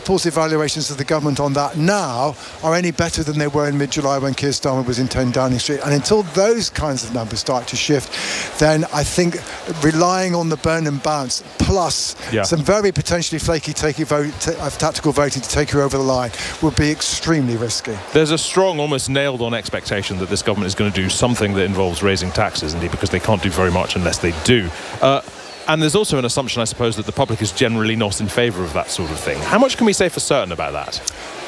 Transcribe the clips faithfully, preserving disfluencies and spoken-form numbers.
people's evaluations of the government on that now are any better than they were in mid-July when Keir Starmer was in ten Downing Street. And until those kinds of numbers start to shift, then I think relying on the burn and bounce plus yeah. some very potentially flaky take vote, t- tactical voting to take you over the line would be extremely risky. There's a strong, almost nailed-on expectation that this government is going to do something that involves raising taxes, indeed, because they can't do very much unless they do. Uh, And there's also an assumption, I suppose, that the public is generally not in favour of that sort of thing. How much can we say for certain about that?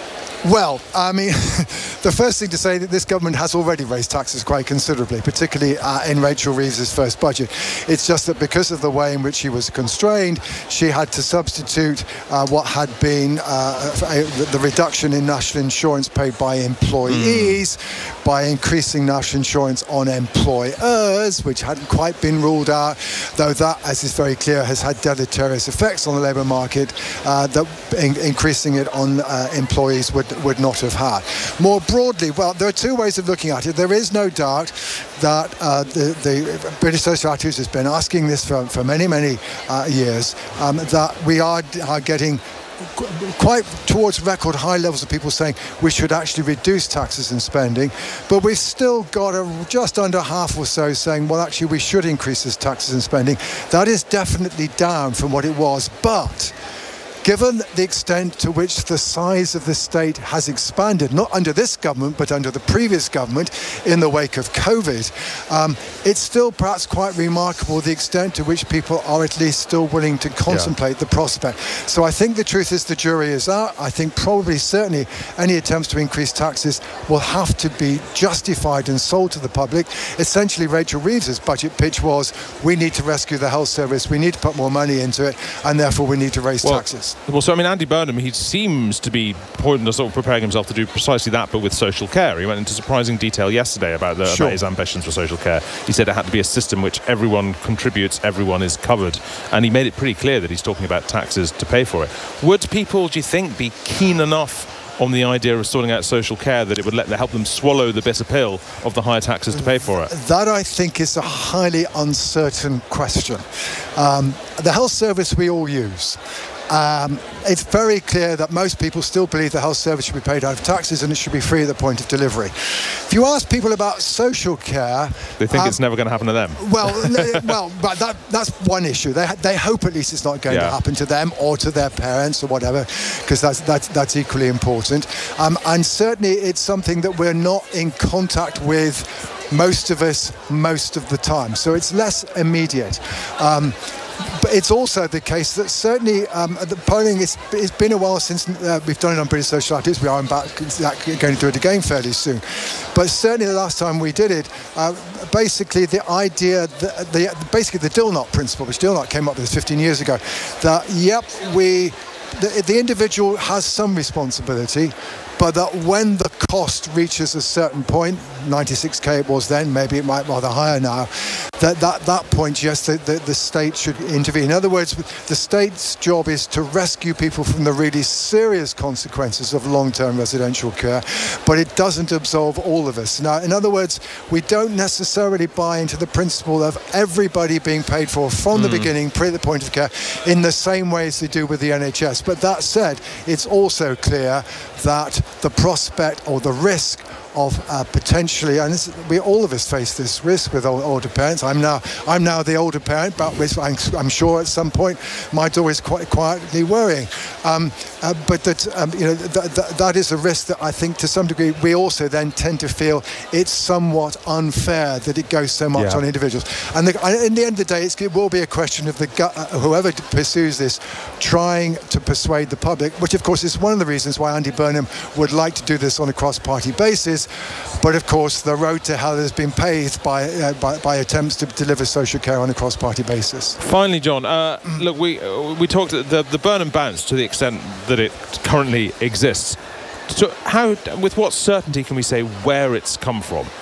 Well, I mean, the first thing to say that this government has already raised taxes quite considerably, particularly uh, in Rachel Reeves' first budget. It's just that because of the way in which she was constrained, she had to substitute uh, what had been uh, the reduction in national insurance paid by employees mm. by increasing national insurance on employers, which hadn't quite been ruled out, though that, as is very clear, has had deleterious effects on the labour market, uh, that in- increasing it on uh, employees would would not have had. More broadly, well, there are two ways of looking at it. There is no doubt that uh, the, the British Social Activists has been asking this for, for many, many uh, years, um, that we are, are getting quite towards record high levels of people saying we should actually reduce taxes and spending, but we've still got a, just under half or so saying, well, actually we should increase this taxes and spending. That is definitely down from what it was, but given the extent to which the size of the state has expanded, not under this government, but under the previous government in the wake of COVID, um, it's still perhaps quite remarkable the extent to which people are at least still willing to contemplate yeah. the prospect. So I think the truth is the jury is out. I think probably certainly any attempts to increase taxes will have to be justified and sold to the public. Essentially, Rachel Reeves' budget pitch was, we need to rescue the health service, we need to put more money into it, and therefore we need to raise well, taxes. Well, so I mean, Andy Burnham, he seems to be sort of preparing himself to do precisely that, but with social care. He went into surprising detail yesterday about, the, sure. about his ambitions for social care. He said it had to be a system which everyone contributes, everyone is covered, and he made it pretty clear that he's talking about taxes to pay for it. Would people, do you think, be keen enough on the idea of sorting out social care that it would let help them swallow the bitter pill of the higher taxes to pay for it? That, I think, is a highly uncertain question. Um, the health service we all use. Um, it's very clear that most people still believe the health service should be paid out of taxes and it should be free at the point of delivery. If you ask people about social care, they think um, it's never going to happen to them. Well, well, but that, that's one issue. They they hope at least it's not going yeah. to happen to them or to their parents or whatever, because that's that's that's equally important. Um, and certainly, it's something that we're not in contact with, most of us, most of the time. So it's less immediate. Um, But it's also the case that certainly um, the polling, is, it's been a while since uh, we've done it on British Social Activists. We are about going to do it again fairly soon. But certainly the last time we did it, uh, basically the idea, the, the, basically the Dilnot principle, which Dilnot came up with fifteen years ago, that, yep, we, the, the individual has some responsibility, but that when the cost reaches a certain point, ninety-six K it was then, maybe it might be rather higher now, that that, that point, yes, the, the, the state should intervene. In other words, the state's job is to rescue people from the really serious consequences of long-term residential care, but it doesn't absolve all of us. Now, in other words, we don't necessarily buy into the principle of everybody being paid for from mm. the beginning, pre the point of care, in the same way as they do with the N H S. But that said, it's also clear that the prospect or the risk of uh, potentially, and this, we all of us face this risk with old, older parents. I'm now, I'm now the older parent, but I'm, I'm sure at some point my daughter is quite quietly worrying. Um, uh, but that, um, you know, th- th- that is a risk that I think, to some degree, we also then tend to feel it's somewhat unfair that it goes so much yeah. on individuals. And the, in the end of the day, it's, it will be a question of the uh, whoever pursues this trying to persuade the public, which of course is one of the reasons why Andy Burnham would like to do this on a cross-party basis. But of course, the road to hell has been paved by uh, by, by attempts to deliver social care on a cross-party basis. Finally, John, uh, look, we uh, we talked the the Burnham bounce to the extent that it currently exists. So, how, with what certainty can we say where it's come from?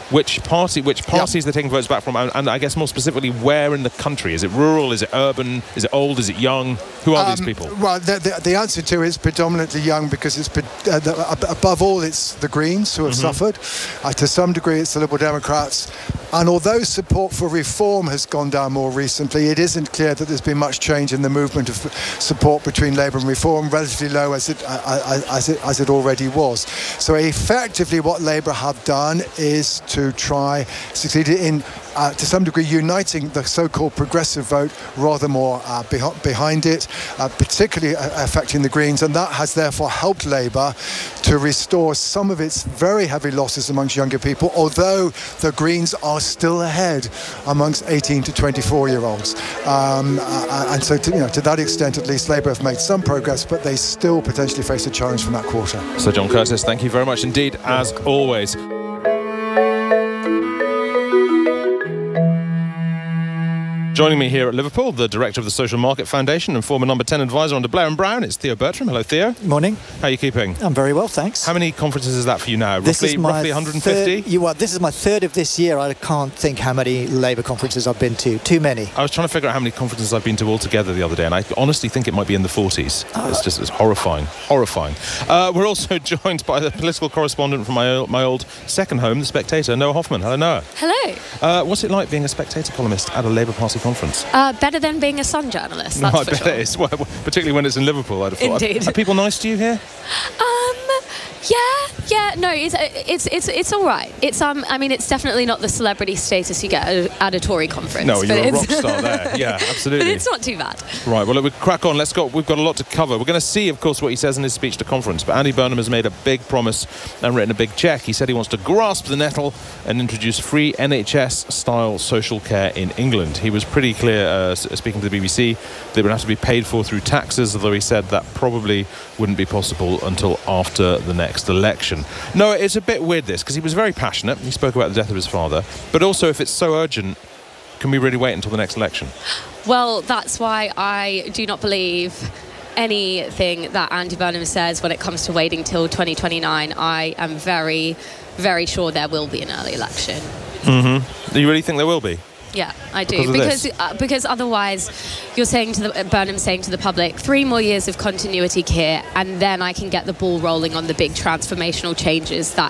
which party, which parties yep. they're taking votes back from, and, and I guess more specifically, where in the country? Is it rural? Is it urban? Is it old? Is it young? Who are um, these people? Well, the, the, the answer to it is predominantly young, because it's uh, the, above all it's the Greens who have mm-hmm. suffered. Uh, to some degree, it's the Liberal Democrats. And although support for reform has gone down more recently, it isn't clear that there's been much change in the movement of support between Labour and Reform, relatively low as it, uh, as it as it already was. So effectively what Labour have done is to try succeed in Uh, to some degree uniting the so-called progressive vote rather more uh, beh- behind it, uh, particularly uh, affecting the Greens, and that has therefore helped Labour to restore some of its very heavy losses amongst younger people, although the Greens are still ahead amongst eighteen to twenty-four year olds. Um, uh, and so to, you know, to that extent at least, Labour have made some progress, but they still potentially face a challenge from that quarter. So John Curtice, thank you very much indeed, as always. Joining me here at Liverpool, the director of the Social Market Foundation and former number ten advisor under Blair and Brown, it's Theo Bertram. Hello, Theo. Morning. How are you keeping? I'm very well, thanks. How many conferences is that for you now? This roughly, is my roughly one hundred fifty? Third, you are, this is my third of this year. I can't think how many Labour conferences I've been to. Too many. I was trying to figure out how many conferences I've been to altogether the other day, and I honestly think it might be in the forties. Oh. It's just it's horrifying. Horrifying. Uh, we're also joined by the political correspondent from my, my old second home, The Spectator, Noah Hoffman. Hello, Noah. Hello. Uh, what's it like being a Spectator columnist at a Labour Party conference? Uh, better than being a Sun journalist, that's no, I for bet sure. it is. Well, particularly when it's in Liverpool, I'd have thought. Indeed. Are, are people nice to you here? Um, yeah, yeah, no, it's it's it's it's all right. It's um, I mean, it's definitely not the celebrity status you get at a Tory conference. No, you're a it's rock star there. Yeah, absolutely. But it's not too bad. Right. Well, we crack on. Let's go. We've got a lot to cover. We're going to see, of course, what he says in his speech to conference. But Andy Burnham has made a big promise and written a big cheque. He said he wants to grasp the nettle and introduce free N H S-style social care in England. He was pretty clear, uh, speaking to the B B C, that it would have to be paid for through taxes, although he said that probably wouldn't be possible until after the next election. No, it's a bit weird, this, because he was very passionate. He spoke about the death of his father. But also, if it's so urgent, can we really wait until the next election? Well, that's why I do not believe anything that Andy Burnham says when it comes to waiting till twenty twenty-nine. I am very, very sure there will be an early election. Mm-hmm. Do you really think there will be? Yeah, I do, because because, uh, because otherwise you're saying to the uh, Burnham saying to the public, three more years of continuity here, and then I can get the ball rolling on the big transformational changes that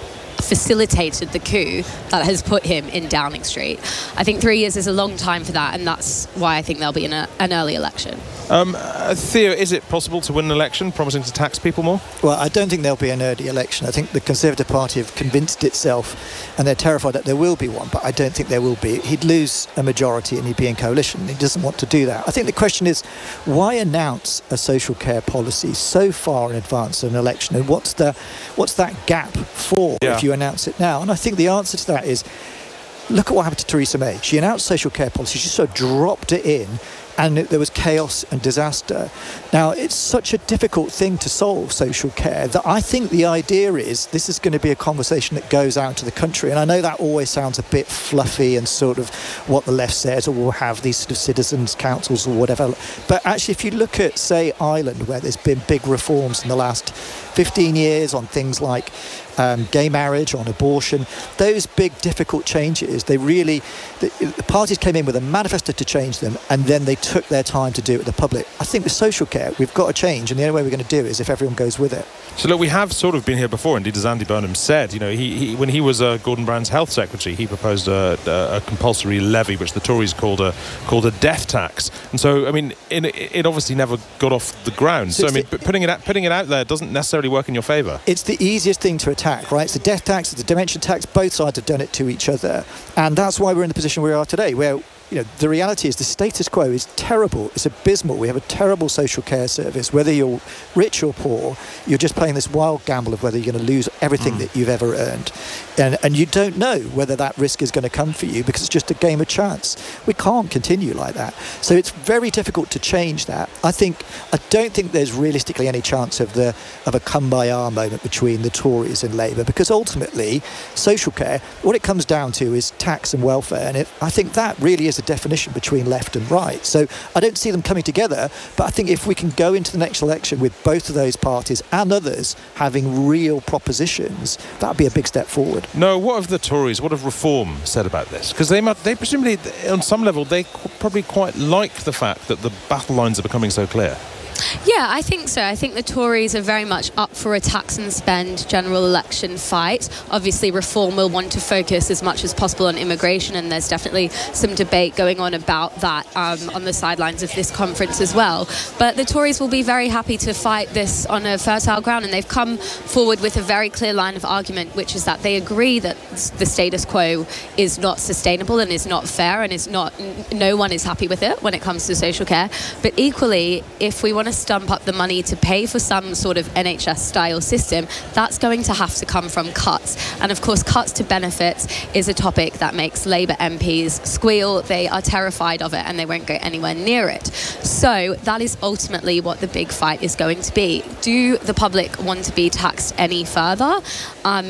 facilitated the coup that has put him in Downing Street. I think three years is a long time for that, and that's why I think there'll be an, uh, an early election. Um, uh, Theo, is it possible to win an election promising to tax people more? Well, I don't think there'll be an early election. I think the Conservative Party have convinced itself, and they're terrified that there will be one, but I don't think there will be. He'd lose a majority and he'd be in coalition. He doesn't want to do that. I think the question is, why announce a social care policy so far in advance of an election, and what's the what's that gap for yeah. if you announce it now? And I think the answer to that is, look at what happened to Theresa May. She announced social care policy, she sort of dropped it in, and there was chaos and disaster. Now, it's such a difficult thing to solve, social care, that I think the idea is this is going to be a conversation that goes out to the country. And I know that always sounds a bit fluffy and sort of what the left says, or we'll have these sort of citizens' councils or whatever. But actually, if you look at, say, Ireland, where there's been big reforms in the last fifteen years on things like Um, gay marriage, on abortion, those big difficult changes, they really, the, the parties came in with a manifesto to change them, and then they took their time to do it with the public. I think with social care, we've got to change, and the only way we're going to do it is if everyone goes with it. So look, we have sort of been here before, indeed, as Andy Burnham said. You know, he, he when he was uh, Gordon Brown's health secretary, he proposed a, a, a compulsory levy, which the Tories called a called a death tax. And so, I mean, it, it obviously never got off the ground. So, so I mean, the, putting it out, putting it out there doesn't necessarily work in your favour. It's the easiest thing to attack, right? It's the death tax, it's the dementia tax. Both sides have done it to each other, and that's why we're in the position we are today, where, you know, the reality is the status quo is terrible. It's abysmal. We have a terrible social care service. Whether you're rich or poor, you're just playing this wild gamble of whether you're going to lose everything mm. that you've ever earned. And, and you don't know whether that risk is going to come for you, because it's just a game of chance. We can't continue like that. So it's very difficult to change that. I think, I don't think there's realistically any chance of the of a come-by-our moment between the Tories and Labour, because ultimately, social care, what it comes down to is tax and welfare. And it, I think that really is is a definition between left and right. So I don't see them coming together, but I think if we can go into the next election with both of those parties and others having real propositions, that would be a big step forward. No, what have the Tories, what have Reform said about this? Because they, they presumably, on some level, they probably quite like the fact that the battle lines are becoming so clear. Yeah, I think so. I think the Tories are very much up for a tax and spend general election fight. Obviously, Reform will want to focus as much as possible on immigration, and there's definitely some debate going on about that um, on the sidelines of this conference as well. But the Tories will be very happy to fight this on a fertile ground, and they've come forward with a very clear line of argument, which is that they agree that the status quo is not sustainable and is not fair, and is not, no one is happy with it when it comes to social care. But equally, if we want to stump up the money to pay for some sort of N H S-style system, that's going to have to come from cuts. And of course, cuts to benefits is a topic that makes Labour M Ps squeal. They are terrified of it and they won't go anywhere near it. So that is ultimately what the big fight is going to be. Do the public want to be taxed any further? Um,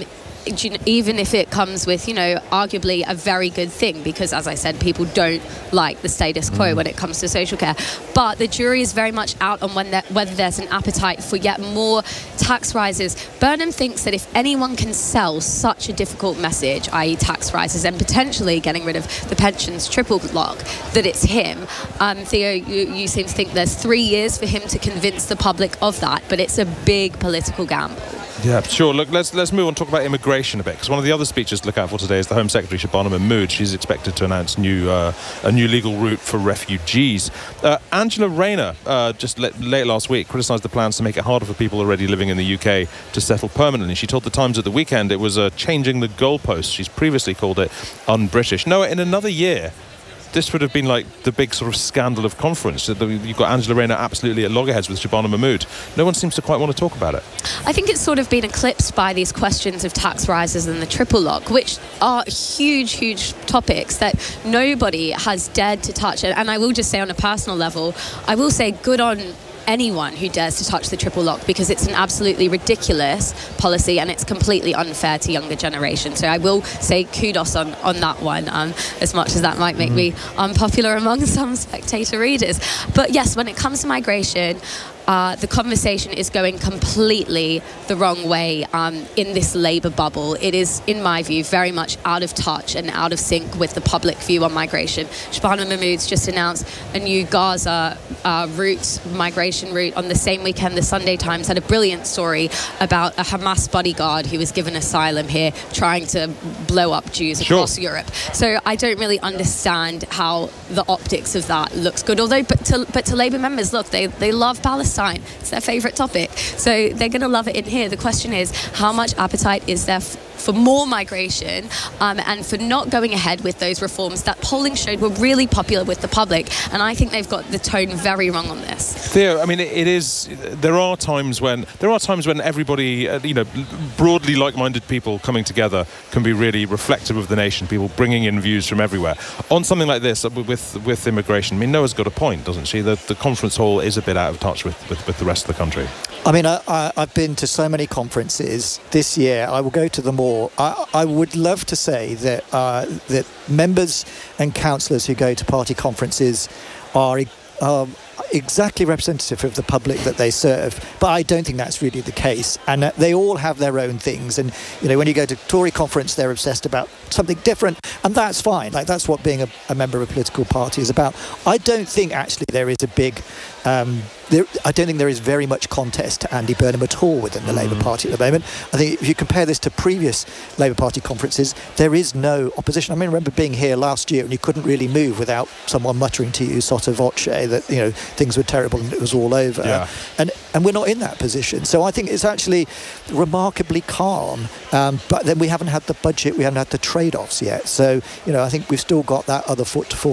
even if it comes with, you know, arguably a very good thing, because, as I said, people don't like the status quo mm. when it comes to social care. But the jury is very much out on when whether there's an appetite for yet more tax rises. Burnham thinks that if anyone can sell such a difficult message, that is tax rises and potentially getting rid of the pensions triple lock, that it's him. Um, Theo, you, you seem to think there's three years for him to convince the public of that, but it's a big political gamble. Yeah, sure. Look, let's let's move on and talk about immigration a bit, because one of the other speeches to look out for today is the Home Secretary, Shabana Mahmood. She's expected to announce new uh, a new legal route for refugees. Uh, Angela Rayner, uh, just let, late last week, criticised the plans to make it harder for people already living in the U K to settle permanently. She told the Times at the weekend it was uh, changing the goalposts. She's previously called it un-British. Noah, in another year, this would have been like the big sort of scandal of conference. You've got Angela Rayner absolutely at loggerheads with Shabana Mahmood. No one seems to quite want to talk about it. I think it's sort of been eclipsed by these questions of tax rises and the triple lock, which are huge, huge topics that nobody has dared to touch. And I will just say on a personal level, I will say good on anyone who dares to touch the triple lock, because it's an absolutely ridiculous policy and it's completely unfair to younger generations. So I will say kudos on, on that one, um, as much as that might make mm. me unpopular among some Spectator readers. But yes, when it comes to migration, Uh, the conversation is going completely the wrong way um, in this Labour bubble. It is, in my view, very much out of touch and out of sync with the public view on migration. Shabana Mahmood's just announced a new Gaza uh, route, migration route. On the same weekend, the Sunday Times had a brilliant story about a Hamas bodyguard who was given asylum here, trying to blow up Jews sure. across Europe. So I don't really understand how the optics of that looks good. Although, but to, but to Labour members, look, they, they love Palestine. It's their favourite topic, so they're going to love it in here. The question is, how much appetite is there f- for more migration um, and for not going ahead with those reforms that polling showed were really popular with the public? And I think they've got the tone very wrong on this. Theo, I mean, it, it is. There are times when there are times when everybody, uh, you know, broadly like-minded people coming together can be really reflective of the nation. People bringing in views from everywhere on something like this with with immigration. I mean, Noah's got a point, doesn't she? The, the conference hall is a bit out of touch with, with, with the rest of the country. I mean, I, I, I've been to so many conferences this year. I will go to them all. I, I would love to say that uh, that members and councillors who go to party conferences are um, exactly representative of the public that they serve, but I don't think that's really the case. And uh, they all have their own things. And you know, when you go to Tory conference, they're obsessed about something different, and that's fine. Like that's what being a, a member of a political party is about. I don't think actually there is a big. Um, There, I don't think there is very much contest to Andy Burnham at all within the mm. Labour Party at the moment. I think if you compare this to previous Labour Party conferences, there is no opposition. I mean, I remember being here last year and you couldn't really move without someone muttering to you sotto voce that, you know, things were terrible and it was all over. Yeah. And and we're not in that position. So I think it's actually remarkably calm. Um, but then we haven't had the budget, we haven't had the trade-offs yet. So, you know, I think we've still got that other foot to fall.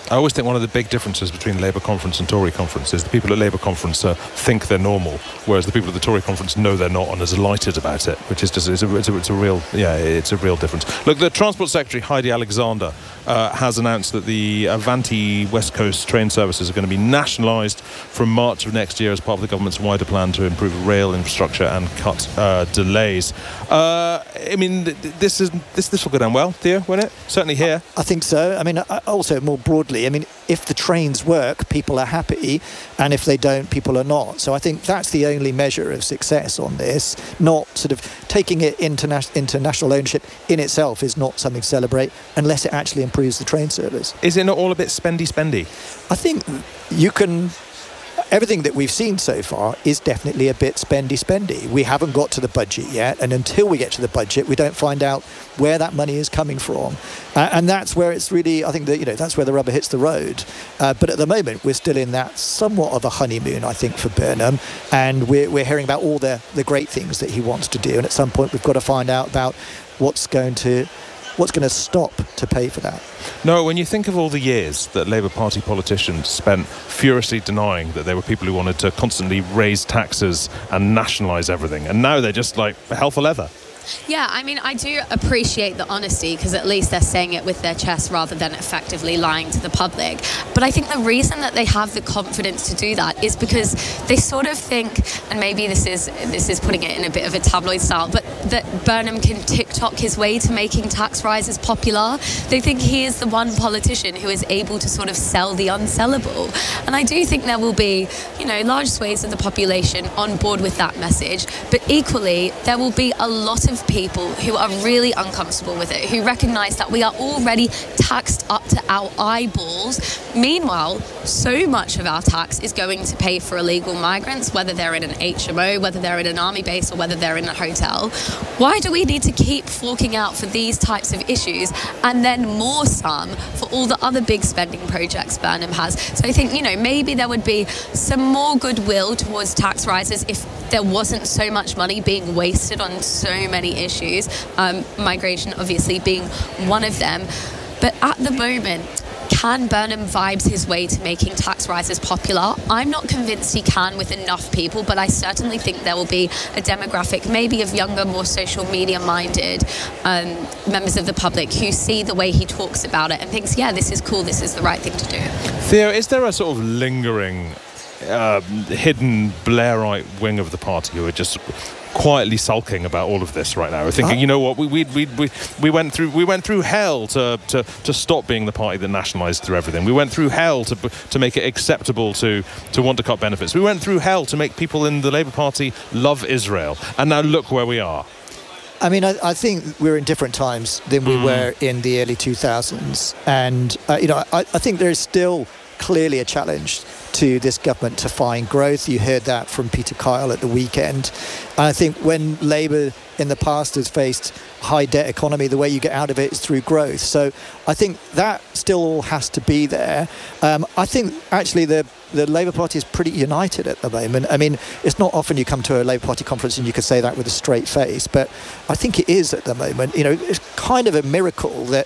I always think one of the big differences between Labour conference and Tory conference is the people at Labour conference uh, think they're normal, whereas the people at the Tory conference know they're not and are delighted about it, which is just it's a, it's a, it's a real yeah it's a real difference. Look, the Transport Secretary Heidi Alexander uh, has announced that the Avanti West Coast train services are going to be nationalised from March of next year as part of the government's wider plan to improve rail infrastructure and cut uh, delays. Uh, I mean, this is this this will go down well, Theo, won't it? Certainly here. I, I think so. I mean, also more broadly, I mean, if the trains work, people are happy, and if they don't, people are not. So I think that's the only measure of success on this. Not sort of taking it into international ownership in itself is not something to celebrate unless it actually improves the train service. Is it not all a bit spendy spendy? I think you can... Everything that we've seen so far is definitely a bit spendy spendy. We haven't got to the budget yet, and until we get to the budget, we don't find out where that money is coming from, uh, and that's where it's really, I think that you know that's where the rubber hits the road. Uh, but at the moment, we're still in that somewhat of a honeymoon, I think, for Burnham, and we're we're hearing about all the the great things that he wants to do, and at some point, we've got to find out about what's going to. What's going to stop to pay for that? No, when you think of all the years that Labour Party politicians spent furiously denying that there were people who wanted to constantly raise taxes and nationalise everything, and now they're just like hell for leather. Yeah, I mean, I do appreciate the honesty because at least they're saying it with their chest rather than effectively lying to the public. But I think the reason that they have the confidence to do that is because they sort of think, and maybe this is this is putting it in a bit of a tabloid style, but that Burnham can TikTok his way to making tax rises popular. They think he is the one politician who is able to sort of sell the unsellable. And I do think there will be, you know, large swathes of the population on board with that message. But equally, there will be a lot of people who are really uncomfortable with it, who recognise that we are already taxed up to our eyeballs. Meanwhile, so much of our tax is going to pay for illegal migrants, whether they're in an H M O, whether they're in an army base, or whether they're in a hotel. Why do we need to keep forking out for these types of issues and then more some for all the other big spending projects Burnham has? So I think, you know, maybe there would be some more goodwill towards tax rises if there wasn't so much money being wasted on so many issues, um, migration obviously being one of them. But at the moment, can Burnham vibes his way to making tax rises popular? I'm not convinced he can with enough people, but I certainly think there will be a demographic, maybe of younger, more social media minded um, members of the public who see the way he talks about it and thinks, yeah, this is cool, this is the right thing to do. Theo, is there a sort of lingering uh, hidden Blairite wing of the party who are just quietly sulking about all of this right now? We're thinking, you know what, we we we we, we went through we went through hell to, to, to stop being the party that nationalised through everything. We went through hell to to make it acceptable to to want to cut benefits. We went through hell to make people in the Labour Party love Israel, and now look where we are. I mean, I, I think we're in different times than we mm. were in the early two thousands, and uh, you know, I, I think there is still clearly a challenge to this government to find growth. You heard that from Peter Kyle at the weekend. And I think when Labour in the past has faced high debt economy, the way you get out of it is through growth. So I think that still all has to be there. Um, I think actually the the Labour Party is pretty united at the moment. I mean, it's not often you come to a Labour Party conference and you can say that with a straight face, but I think it is at the moment. You know, it's kind of a miracle that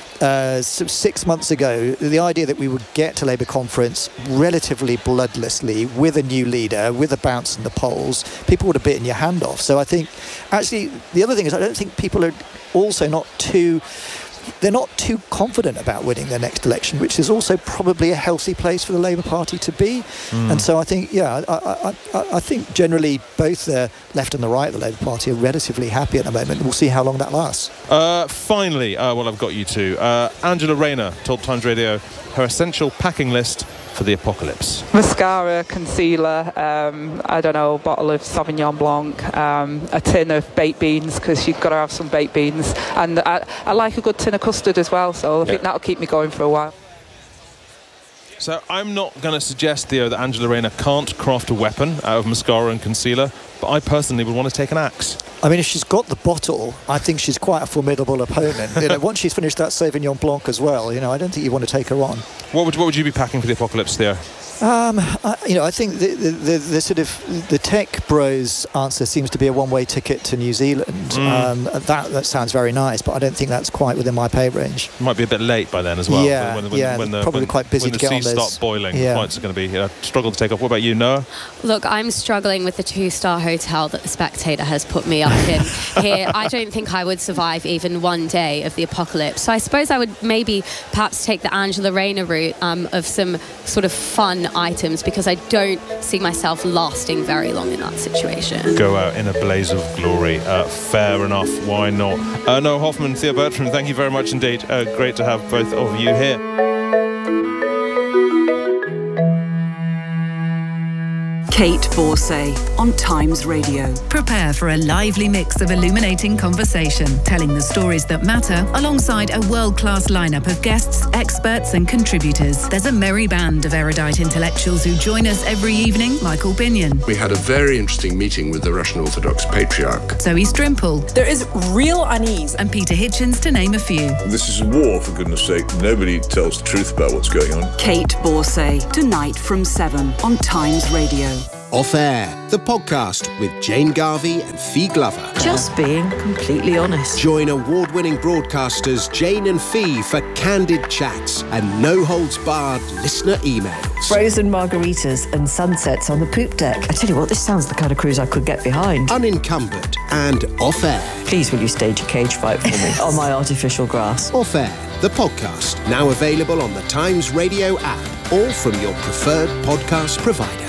Uh, six months ago, the idea that we would get to Labour conference relatively bloodlessly with a new leader, with a bounce in the polls, people would have bitten your hand off. So I think, actually, the other thing is I don't think people are also not too... They're not too confident about winning their next election, which is also probably a healthy place for the Labour Party to be. Mm. And so I think, yeah, I, I, I, I think generally both the left and the right of the Labour Party are relatively happy at the moment. We'll see how long that lasts. Uh, finally, uh, well, I've got you two. Uh, Angela Rayner told Times Radio her essential packing list for the apocalypse. Mascara, concealer, um, I don't know, a bottle of Sauvignon Blanc, um, a tin of baked beans, because you've got to have some baked beans, and I, I like a good tin of custard as well, so I yeah. think that'll keep me going for a while. So I'm not going to suggest, Theo, that Angela Rayner can't craft a weapon out of mascara and concealer, but I personally would want to take an axe. I mean, if she's got the bottle, I think she's quite a formidable opponent. You know, once she's finished that Sauvignon Blanc as well, you know, I don't think you want to take her on. What would what would you be packing for the apocalypse, Theo? Um, I, you know, I think the, the, the, the sort of the tech bros answer seems to be a one-way ticket to New Zealand. Mm. Um, that that sounds very nice, but I don't think that's quite within my pay range. Might be a bit late by then as well. Yeah, when, when, yeah, when the, probably when, quite busy when to the get on seas those. start boiling. Yeah. Flights are going to be a struggle to take off. What about you, Noah? Look, I'm struggling with the two-star hotel that the Spectator has put me up in here. I don't think I would survive even one day of the apocalypse. So I suppose I would maybe perhaps take the Angela Rayner route um, of some sort of fun items, because I don't see myself lasting very long in that situation. Go out in a blaze of glory. Uh, fair enough. Why not? Uh, Noah Hoffman, Thea Bertram, thank you very much indeed. Uh, great to have both of you here. Kate Borsay on Times Radio. Prepare for a lively mix of illuminating conversation, telling the stories that matter alongside a world-class lineup of guests, experts and contributors. There's a merry band of erudite intellectuals who join us every evening. Michael Binion. We had a very interesting meeting with the Russian Orthodox Patriarch. Zoe Strimple. There is real unease. And Peter Hitchens, to name a few. This is a war, for goodness sake. Nobody tells the truth about what's going on. Kate Borsay, tonight from seven on Times Radio. Off Air, the podcast with Jane Garvey and Fee Glover. Just being completely honest. Join award-winning broadcasters Jane and Fee for candid chats and no-holds-barred listener emails. Frozen margaritas and sunsets on the poop deck. I tell you what, this sounds the kind of cruise I could get behind. Unencumbered and Off Air. Please will you stage a cage fight for me on my artificial grass. Off Air, the podcast, now available on the Times Radio app or from your preferred podcast provider.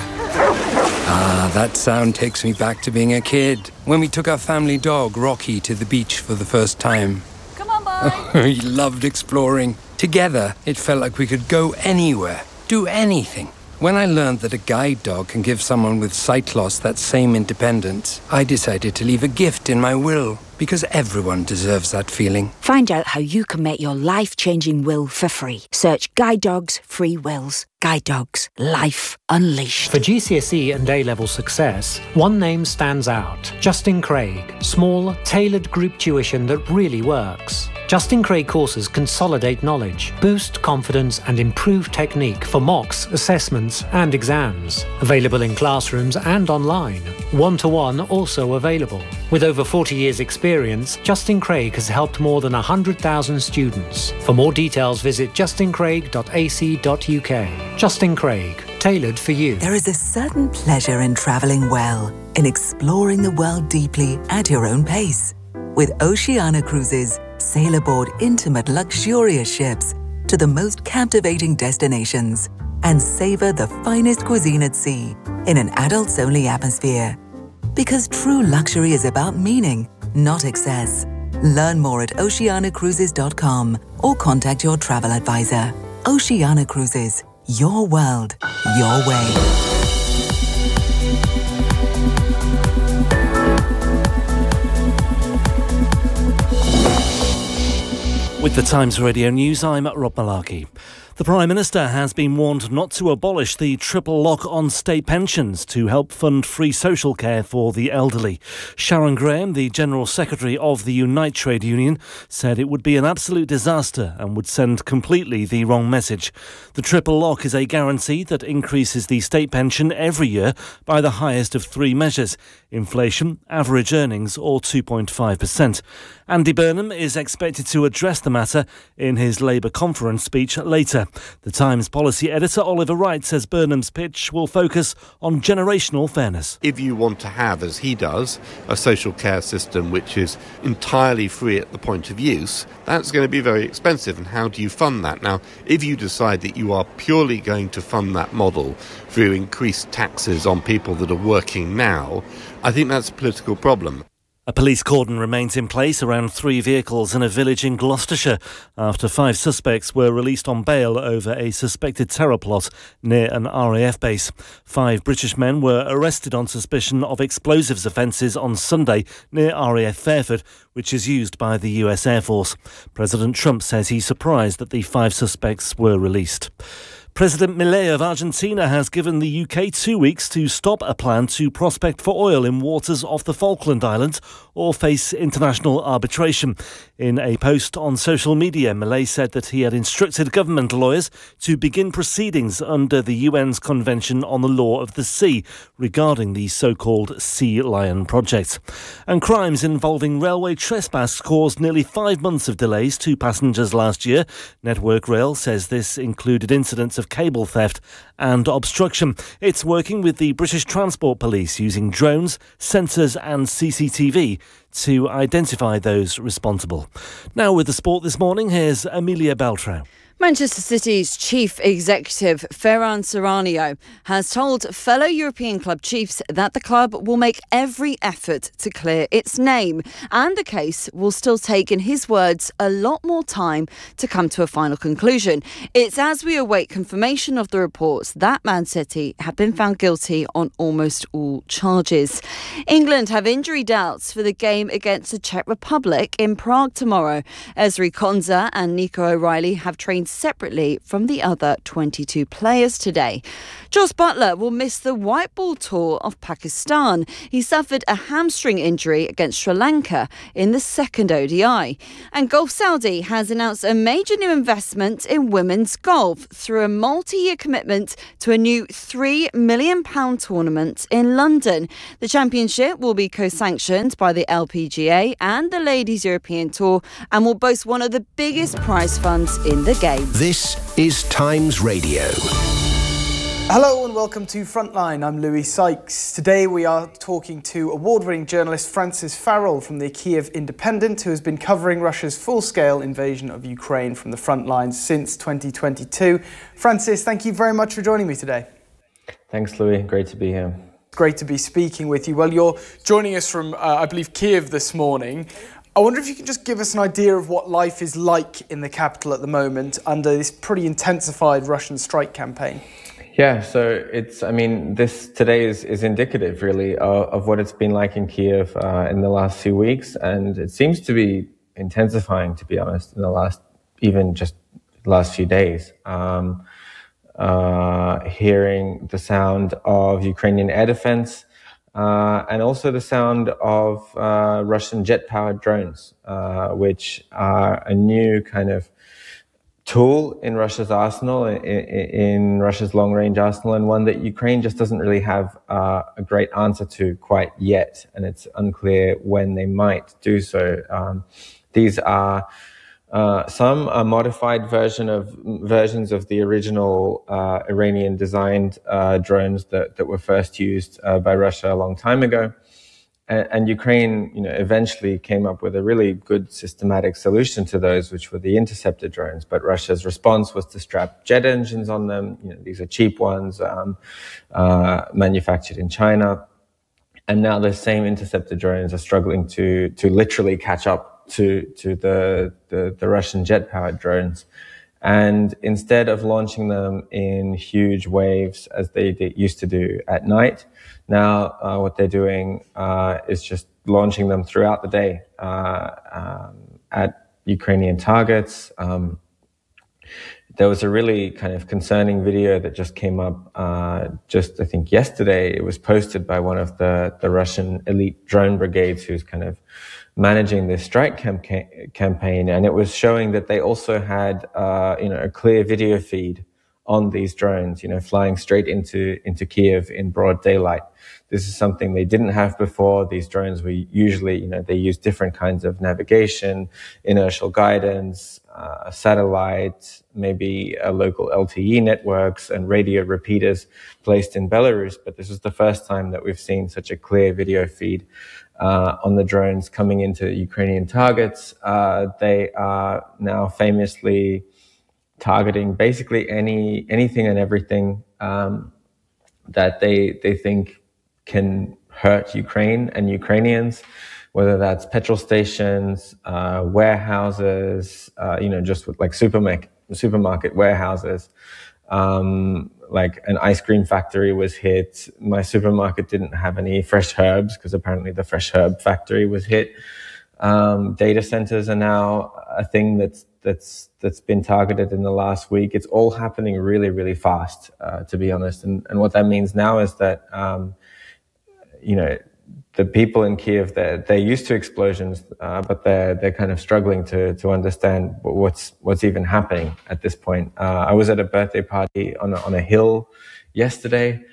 Ah, that sound takes me back to being a kid, when we took our family dog, Rocky, to the beach for the first time. Come on, bye. We loved exploring. Together, it felt like we could go anywhere, do anything. When I learned that a guide dog can give someone with sight loss that same independence, I decided to leave a gift in my will, because everyone deserves that feeling. Find out how you can make your life-changing will for free. Search Guide Dogs Free Wills. Guide Dogs. Life Unleashed. For G C S E and A-level success, one name stands out. Justin Craig. Small, tailored group tuition that really works. Justin Craig courses consolidate knowledge, boost confidence and improve technique for mocks, assessments and exams. Available in classrooms and online. One-to-one also available. With over forty years experience, Justin Craig has helped more than one hundred thousand students. For more details, visit justin craig dot a c dot u k. Justin Craig, tailored for you. There is a certain pleasure in travelling well, in exploring the world deeply at your own pace. With Oceania Cruises, sail aboard intimate, luxurious ships to the most captivating destinations and savour the finest cuisine at sea in an adults-only atmosphere. Because true luxury is about meaning, not excess. Learn more at oceania cruises dot com or contact your travel advisor. Oceania Cruises, your world, your way. With the Times Radio News, I'm Rob Malarkey. The Prime Minister has been warned not to abolish the triple lock on state pensions to help fund free social care for the elderly. Sharon Graham, the General Secretary of the Unite Trade Union, said it would be an absolute disaster and would send completely the wrong message. The triple lock is a guarantee that increases the state pension every year by the highest of three measures: inflation, average earnings or two point five percent. Andy Burnham is expected to address the matter in his Labour conference speech later. The Times policy editor Oliver Wright says Burnham's pitch will focus on generational fairness. If you want to have, as he does, a social care system which is entirely free at the point of use, that's going to be very expensive. And how do you fund that? Now, if you decide that you are purely going to fund that model through increased taxes on people that are working now, I think that's a political problem. A police cordon remains in place around three vehicles in a village in Gloucestershire after five suspects were released on bail over a suspected terror plot near an R A F base. Five British men were arrested on suspicion of explosives offences on Sunday near R A F Fairford, which is used by the U S Air Force. President Trump says he's surprised that the five suspects were released. President Milei of Argentina has given the U K two weeks to stop a plan to prospect for oil in waters off the Falkland Islands or face international arbitration. In a post on social media, Milei said that he had instructed government lawyers to begin proceedings under the U N's Convention on the Law of the Sea regarding the so-called Sea Lion project. And crimes involving railway trespass caused nearly five months of delays to passengers last year. Network Rail says this included incidents of cable theft and obstruction. It's working with the British Transport Police using drones, sensors and C C T V to identify those responsible. Now with the sport this morning, here's Amelia Beltrão. Manchester City's chief executive, Ferran Serrano, has told fellow European club chiefs that the club will make every effort to clear its name, and the case will still take, in his words, a lot more time to come to a final conclusion. It's as we await confirmation of the reports that Man City have been found guilty on almost all charges. England have injury doubts for the game against the Czech Republic in Prague tomorrow. Ezri Konsa and Nico O'Reilly have trained separately from the other twenty-two players today. Jos Buttler will miss the white ball tour of Pakistan. He suffered a hamstring injury against Sri Lanka in the second O D I. And Golf Saudi has announced a major new investment in women's golf through a multi-year commitment to a new three million pounds tournament in London. The championship will be co-sanctioned by the L P G A and the Ladies European Tour and will boast one of the biggest prize funds in the game. This is Times Radio. Hello and welcome to Frontline. I'm Louis Sykes. Today we are talking to award-winning journalist Francis Farrell from the Kiev Independent, who has been covering Russia's full-scale invasion of Ukraine from the front lines since twenty twenty-two. Francis, thank you very much for joining me today. Thanks, Louis. Great to be here. Great to be speaking with you. Well, you're joining us from, uh, I believe, Kiev this morning. I wonder if you could just give us an idea of what life is like in the capital at the moment under this pretty intensified Russian strike campaign. Yeah, so it's, I mean, this today is, is indicative, really, of, of what it's been like in Kiev uh, in the last few weeks. And it seems to be intensifying, to be honest, in the last, even just last few days. Um, uh, hearing the sound of Ukrainian air defense, Uh, and also the sound of uh, Russian jet-powered drones, uh, which are a new kind of tool in Russia's arsenal, in, in Russia's long-range arsenal, and one that Ukraine just doesn't really have uh, a great answer to quite yet, and it's unclear when they might do so. Um, these are Uh, some a modified version of versions of the original uh, Iranian-designed uh, drones that, that were first used uh, by Russia a long time ago, and, and Ukraine, you know, eventually came up with a really good systematic solution to those, which were the interceptor drones. But Russia's response was to strap jet engines on them. You know, these are cheap ones, um, uh, manufactured in China, and now those same interceptor drones are struggling to to literally catch up to to the, the, the Russian jet-powered drones. And instead of launching them in huge waves, as they did, used to do at night, now uh, what they're doing uh, is just launching them throughout the day uh, um, at Ukrainian targets. Um, there was a really kind of concerning video that just came up uh, just, I think, yesterday. It was posted by one of the, the Russian elite drone brigades who's kind of managing this strike camca- campaign, and it was showing that they also had, uh, you know, a clear video feed on these drones, you know, flying straight into into Kiev in broad daylight. This is something they didn't have before. These drones were usually, you know, they use different kinds of navigation, inertial guidance, uh, satellite, maybe uh, local L T E networks and radio repeaters placed in Belarus. But this is the first time that we've seen such a clear video feed uh, on the drones coming into Ukrainian targets. Uh, they are now famously targeting basically any anything and everything um, that they they think can hurt Ukraine and Ukrainians, whether that's petrol stations, uh, warehouses, uh, you know, just with like supermarket supermarket warehouses. Um, like an ice cream factory was hit. My supermarket didn't have any fresh herbs because apparently the fresh herb factory was hit. Um, data centers are now a thing that's that's that's been targeted in the last week. It's all happening really, really fast, uh, to be honest. And and what that means now is that um, you know, the people in Kiev, they're, they're used to explosions, uh, but they're they're kind of struggling to to understand what's what's even happening at this point. Uh, I was at a birthday party on a, on a hill yesterday,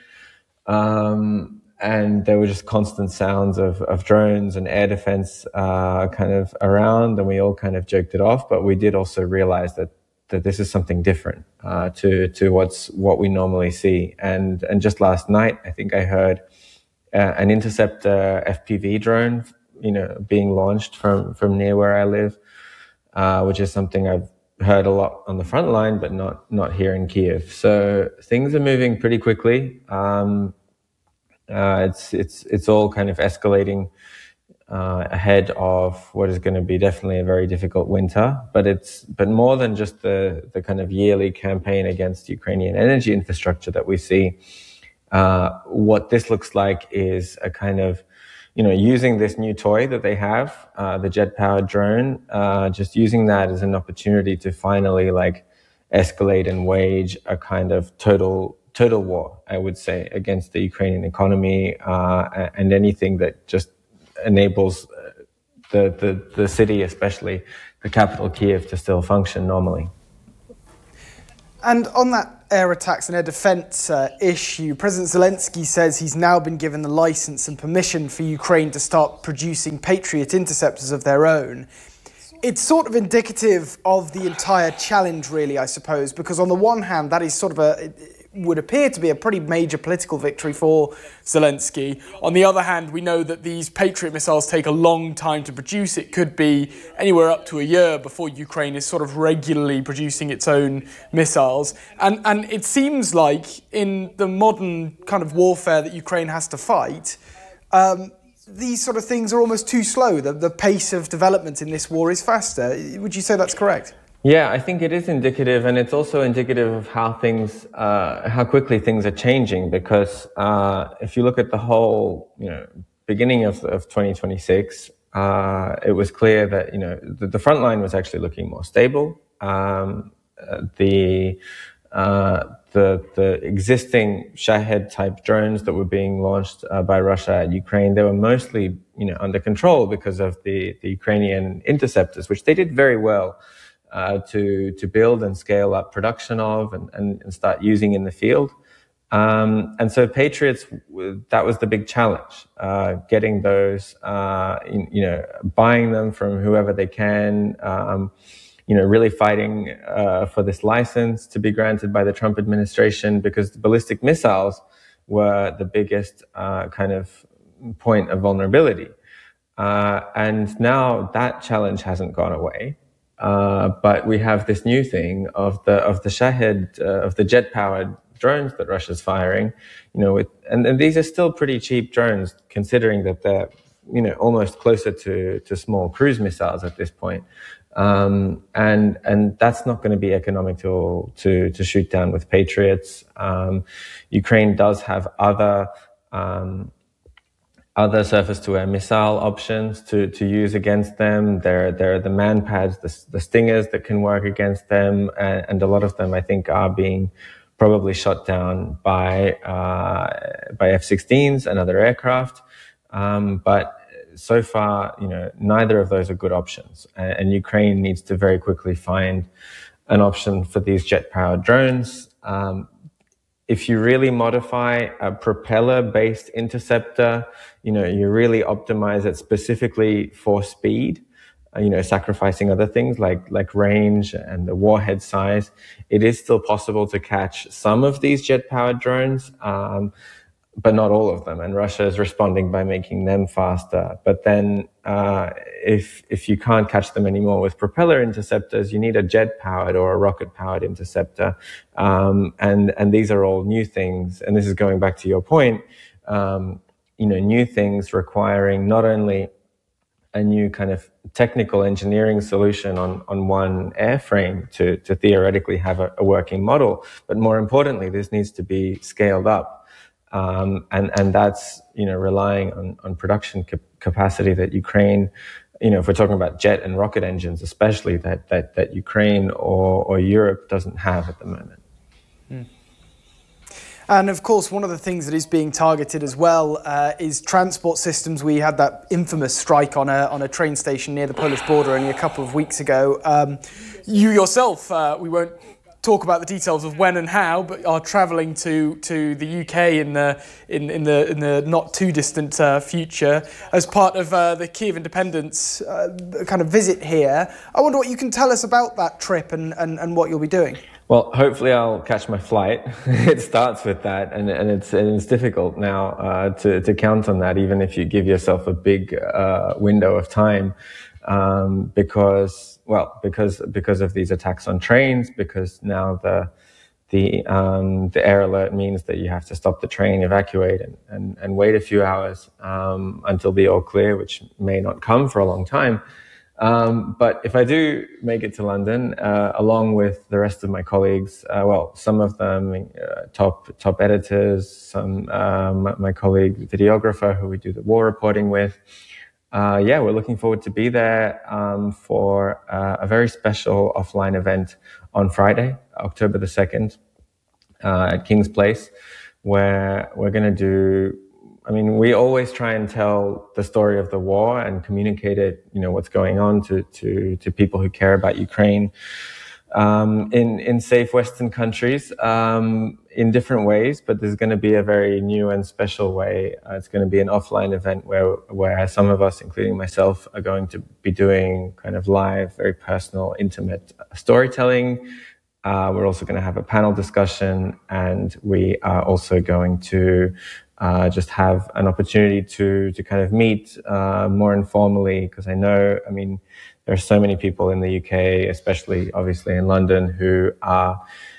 um, and there were just constant sounds of of drones and air defense uh, kind of around, and we all kind of joked it off. But we did also realize that that this is something different uh, to to what's what we normally see. And and just last night, I think I heard Uh, an Interceptor F P V drone, you know, being launched from, from near where I live, uh, which is something I've heard a lot on the front line, but not, not here in Kiev. So things are moving pretty quickly. Um, uh, it's, it's, it's all kind of escalating, uh, ahead of what is going to be definitely a very difficult winter, but it's, but more than just the, the kind of yearly campaign against Ukrainian energy infrastructure that we see. Uh, what this looks like is a kind of, you know, using this new toy that they have, uh, the jet-powered drone, uh, just using that as an opportunity to finally like escalate and wage a kind of total, total war, I would say, against the Ukrainian economy, uh, and anything that just enables the, the, the city, especially the capital Kiev, to still function normally. And on that air attacks and air defence uh, issue, President Zelensky says he's now been given the licence and permission for Ukraine to start producing Patriot interceptors of their own. It's sort of indicative of the entire challenge, really, I suppose, because on the one hand, that is sort of a... It would appear to be a pretty major political victory for Zelensky. On the other hand, we know that these Patriot missiles take a long time to produce. It could be anywhere up to a year before Ukraine is sort of regularly producing its own missiles. And, and it seems like in the modern kind of warfare that Ukraine has to fight, um, these sort of things are almost too slow. The, the pace of development in this war is faster. Would you say that's correct? Yeah, I think it is indicative, and it's also indicative of how things, uh, how quickly things are changing. Because uh, if you look at the whole, you know, beginning of, of twenty twenty-six, uh, it was clear that, you know, the, the front line was actually looking more stable. Um, uh, the uh, the the existing Shahed type drones that were being launched uh, by Russia at Ukraine, they were mostly, you know, under control because of the the Ukrainian interceptors, which they did very well. Uh, to to build and scale up production of and, and, and start using in the field. Um, and so Patriots, that was the big challenge, uh, getting those, uh, in, you know, buying them from whoever they can, um, you know, really fighting uh, for this license to be granted by the Trump administration, because the ballistic missiles were the biggest uh, kind of point of vulnerability. Uh, and now that challenge hasn't gone away. Uh, but we have this new thing of the of the Shahed, uh, of the jet-powered drones that Russia's firing, you know, with, and, and these are still pretty cheap drones, considering that they're, you know, almost closer to to small cruise missiles at this point, um, and and that's not going to be economic to to to shoot down with Patriots. Um, Ukraine does have other. Um, Other surface-to-air missile options to, to use against them. There, there are the man-pads, the, the Stingers that can work against them, and, and a lot of them, I think, are being probably shot down by uh, by F sixteens and other aircraft. Um, but so far, you know, neither of those are good options, and, and Ukraine needs to very quickly find an option for these jet-powered drones. Um, If you really modify a propeller-based interceptor, you know, you really optimize it specifically for speed, uh, you know, sacrificing other things like, like range and the warhead size, it is still possible to catch some of these jet-powered drones, um, but not all of them. And Russia is responding by making them faster. But then uh, if if you can't catch them anymore with propeller interceptors, you need a jet-powered or a rocket-powered interceptor. Um, and, and these are all new things. And this is going back to your point, um, you know, new things requiring not only a new kind of technical engineering solution on, on one airframe to, to theoretically have a, a working model, but more importantly, this needs to be scaled up. Um, and, and that's, you know, relying on, on production cap- capacity that Ukraine, you know, if we're talking about jet and rocket engines, especially that, that, that Ukraine or, or Europe doesn't have at the moment. Mm. And of course, one of the things that is being targeted as well uh, is transport systems. We had that infamous strike on a on a train station near the Polish border only a couple of weeks ago. Um, you yourself, uh, we won't talk about the details of when and how, but are travelling to to the U K in the in in the in the not too distant uh, future as part of uh, the Kiev Independence uh, kind of visit here. I wonder what you can tell us about that trip and and, and what you'll be doing. Well, hopefully I'll catch my flight. It starts with that, and, and it's and it's difficult now uh, to to count on that, even if you give yourself a big uh, window of time, um, because well, because because of these attacks on trains, because now the the um, the air alert means that you have to stop the train, evacuate, and and, and wait a few hours um, until the all clear, which may not come for a long time. Um, but if I do make it to London, uh, along with the rest of my colleagues, uh, well, some of them uh, top top editors, some um, my colleague videographer who we do the war reporting with, uh, yeah, we're looking forward to be there um, for uh, a very special offline event on Friday, October the second, uh, at King's Place, where we're going to do. I mean, we always try and tell the story of the war and communicate it, you know, what's going on to, to, to people who care about Ukraine, um, in, in safe Western countries, um, in different ways, but there's going to be a very new and special way. Uh, it's going to be an offline event where, where some of us, including myself, are going to be doing kind of live, very personal, intimate storytelling. Uh, we're also going to have a panel discussion, and we are also going to Uh, just have an opportunity to to kind of meet uh, more informally, because I know, I mean, there are so many people in the U K, especially obviously in London, who are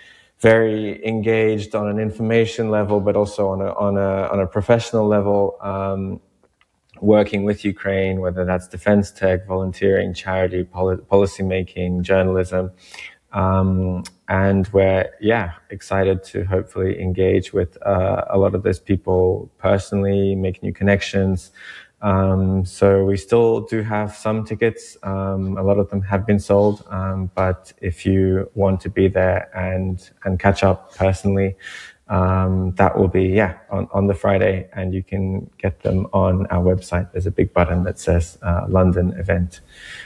very engaged on an information level, but also on a on a on a professional level, um, working with Ukraine, whether that's defense tech, volunteering, charity, poli- policy making, journalism. Um, and we're, yeah, excited to hopefully engage with uh, a lot of those people personally, make new connections. Um, so we still do have some tickets. Um, a lot of them have been sold. Um, but if you want to be there and, and catch up personally, um, that will be, yeah, on, on the Friday, and you can get them on our website. There's a big button that says uh, London event.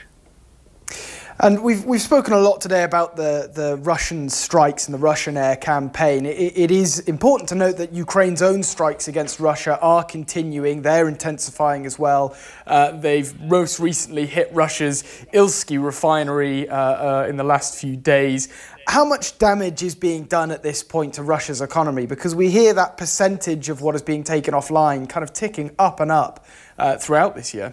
And we've we've spoken a lot today about the, the Russian strikes and the Russian air campaign. It, it is important to note that Ukraine's own strikes against Russia are continuing. They're intensifying as well. Uh, they've most recently hit Russia's Ilsky refinery uh, uh, in the last few days. How much damage is being done at this point to Russia's economy? Because we hear that percentage of what is being taken offline kind of ticking up and up uh, throughout this year.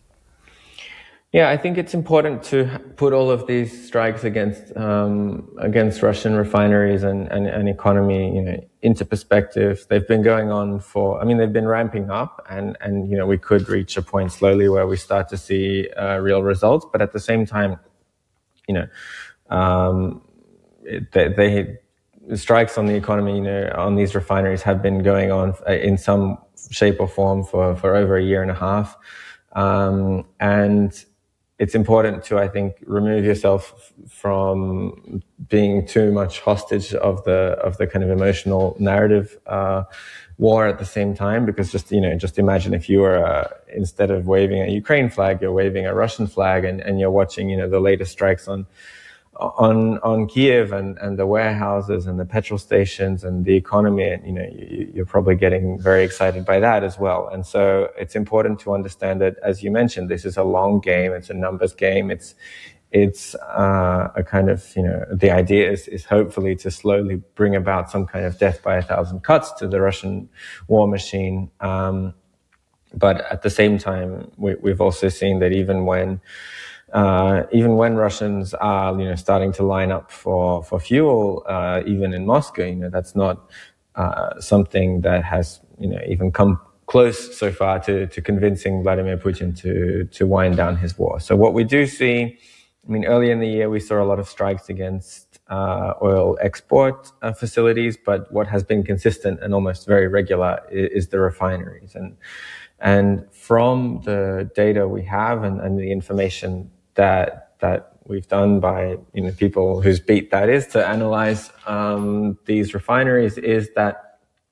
Yeah, I think it's important to put all of these strikes against um, against Russian refineries and, and, and economy, you know, into perspective. They've been going on for, I mean, they've been ramping up, and, and you know, we could reach a point slowly where we start to see uh, real results. But at the same time, you know, um, they, they the strikes on the economy, you know, on these refineries have been going on in some shape or form for, for over a year and a half, um, and it's important to, I think, remove yourself from being too much hostage of the of the kind of emotional narrative uh, war at the same time. Because just, you know, just imagine if you were, uh, instead of waving a Ukraine flag, you're waving a Russian flag, and, and you're watching, you know, the latest strikes on on on Kiev and, and the warehouses and the petrol stations and the economy, and you know, you, you're probably getting very excited by that as well. And so it's important to understand that, as you mentioned, this is a long game. It's a numbers game. It's it's uh, a kind of, you know, the idea is is hopefully to slowly bring about some kind of death by a thousand cuts to the Russian war machine. Um, but at the same time, we, we've also seen that even when Uh, even when Russians are, you know, starting to line up for, for fuel, uh, even in Moscow, you know, that's not, uh, something that has, you know, even come close so far to, to convincing Vladimir Putin to, to wind down his war. So what we do see, I mean, earlier in the year, we saw a lot of strikes against, uh, oil export uh, facilities, but what has been consistent and almost very regular is, is the refineries. And, and from the data we have and, and the information that that we've done by, you know, people whose beat that is to analyze um, these refineries, is that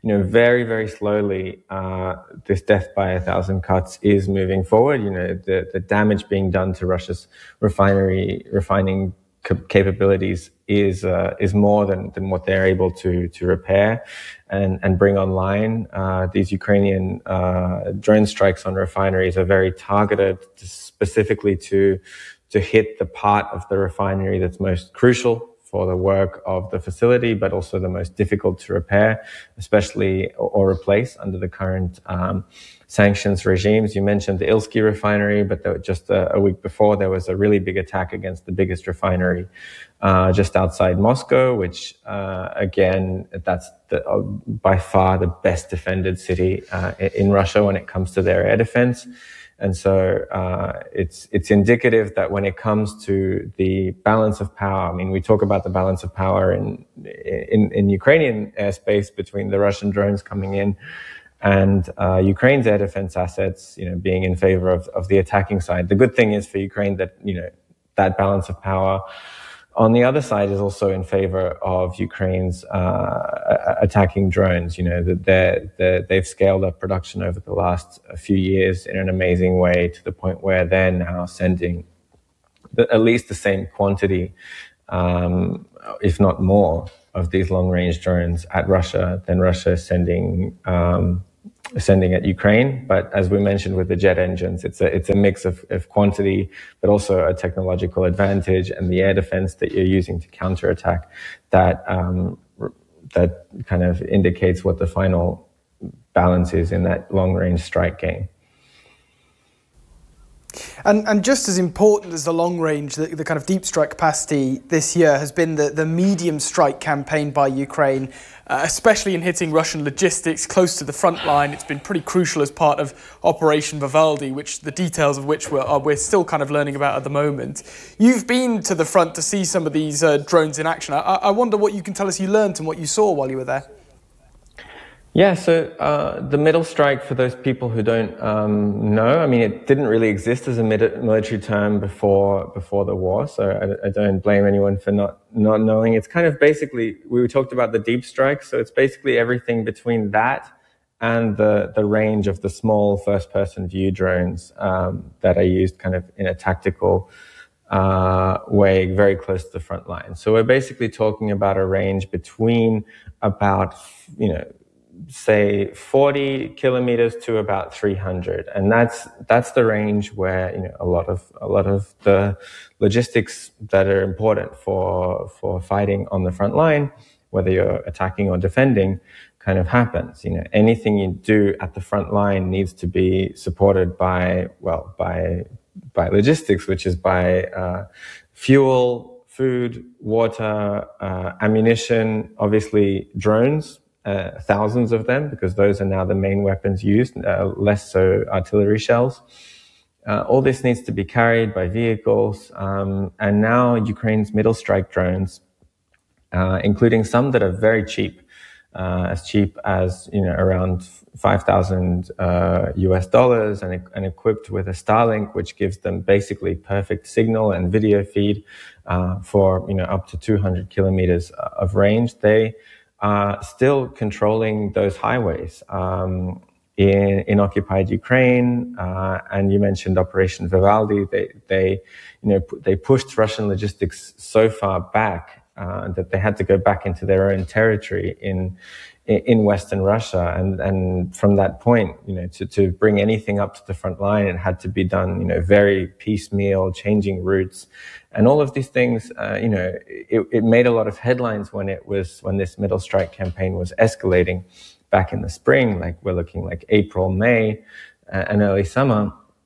you know, very, very slowly, uh, this death by a thousand cuts is moving forward. You know, the, the damage being done to Russia's refinery, refining capabilities is uh, is more than, than what they're able to to repair and, and bring online. Uh, these Ukrainian uh, drone strikes on refineries are very targeted specifically to to hit the part of the refinery that's most crucial for the work of the facility, but also the most difficult to repair, especially or, or replace under the current um, sanctions regimes. You mentioned the Ilsky refinery, but there, just a, a week before, there was a really big attack against the biggest refinery uh, just outside Moscow, which, uh, again, that's the, uh, by far the best defended city uh, in Russia when it comes to their air defense. And so uh, it's it's indicative that when it comes to the balance of power, I mean, we talk about the balance of power in in, in Ukrainian airspace between the Russian drones coming in and uh, Ukraine's air defense assets, you know, being in favor of, of the attacking side. The good thing is for Ukraine that, you know, that balance of power on the other side is also in favor of Ukraine's uh, attacking drones. You know, that they're, they're, they've scaled up production over the last few years in an amazing way to the point where they're now sending the, at least the same quantity, um, if not more, of these long-range drones at Russia than Russia is sending um, sending at Ukraine. But as we mentioned with the jet engines, it's a it's a mix of, of quantity, but also a technological advantage and the air defense that you're using to counterattack that um, that kind of indicates what the final balance is in that long-range strike game. And, and just as important as the long range, the, the kind of deep strike capacity this year has been the, the medium strike campaign by Ukraine, uh, especially in hitting Russian logistics close to the front line. It's been pretty crucial as part of Operation Vivaldi, which the details of which we're, are, we're still kind of learning about at the moment. You've been to the front to see some of these uh, drones in action. I, I wonder what you can tell us you learned and what you saw while you were there. Yeah, so uh, the middle strike, for those people who don't um, know, I mean, it didn't really exist as a military term before before the war, so I, I don't blame anyone for not, not knowing. It's kind of basically, we talked about the deep strike, so it's basically everything between that and the, the range of the small first-person view drones um, that are used kind of in a tactical uh, way very close to the front line. So we're basically talking about a range between about, you know, say forty kilometers to about three hundred, and that's that's the range where, you know, a lot of a lot of the logistics that are important for for fighting on the front line, whether you're attacking or defending, kind of happens. You know, anything you do at the front line needs to be supported by well by by logistics, which is by uh, fuel, food, water, uh, ammunition, obviously drones. Uh, thousands of them, because those are now the main weapons used, uh, less so artillery shells. Uh, all this needs to be carried by vehicles, um, and now Ukraine's middle strike drones, uh, including some that are very cheap, uh, as cheap as, you know, around five thousand uh, U S dollars, and, and equipped with a Starlink, which gives them basically perfect signal and video feed uh, for, you know, up to two hundred kilometers of range. They Uh, still controlling those highways um, in, in occupied Ukraine, uh, and you mentioned Operation Vivaldi. They, they, you know, they pushed Russian logistics so far back uh, that they had to go back into their own territory in in Western Russia, and and from that point, you know, to to bring anything up to the front line, it had to be done, you know, very piecemeal, changing routes. And all of these things, uh, you know, it, it made a lot of headlines when it was, when this middle strike campaign was escalating back in the spring, like we're looking like April, May, uh, and early summer.